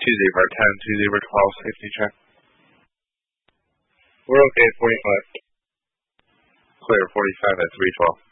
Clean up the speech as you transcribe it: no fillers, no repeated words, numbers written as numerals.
Tuesday bar 10, Tuesday bar 12, safety check. We're okay, 45. Clear, 45 at 312.